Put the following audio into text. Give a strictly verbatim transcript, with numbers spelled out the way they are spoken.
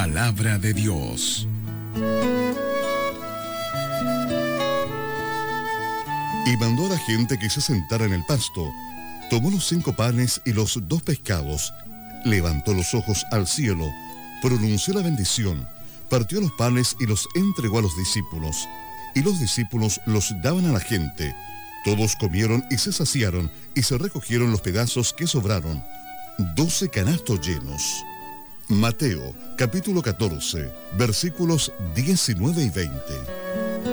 Palabra de Dios. Y mandó a la gente que se sentara en el pasto. Tomó los cinco panes y los dos pescados, levantó los ojos al cielo, pronunció la bendición, partió los panes y los entregó a los discípulos, y los discípulos los daban a la gente. Todos comieron y se saciaron, y se recogieron los pedazos que sobraron, doce canastos llenos. Mateo, capítulo catorce, versículos diecinueve y veinte.